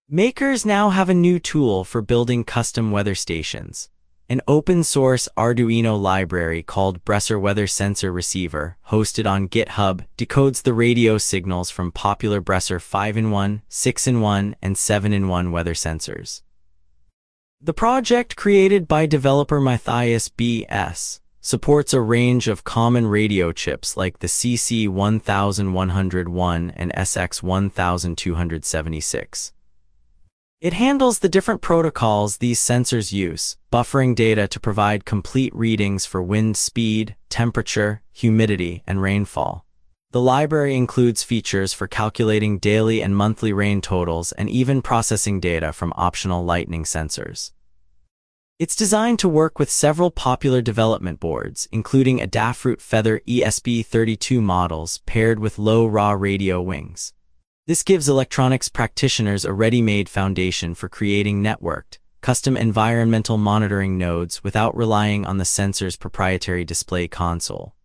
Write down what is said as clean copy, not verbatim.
Makers now have a new tool for building custom weather stations. An open-source Arduino library called Bresser Weather Sensor Receiver, hosted on GitHub, decodes the radio signals from popular Bresser 5-in-1, 6-in-1, and 7-in-1 weather sensors. The project, created by developer Matthias B.S., supports a range of common radio chips like the CC1101 and SX1276. It handles the different protocols these sensors use, buffering data to provide complete readings for wind speed, temperature, humidity, and rainfall. The library includes features for calculating daily and monthly rain totals and even processing data from optional lightning sensors. It's designed to work with several popular development boards, including Adafruit Feather ESP32 models paired with low raw radio wings. This gives electronics practitioners a ready-made foundation for creating networked, custom environmental monitoring nodes without relying on the sensor's proprietary display console.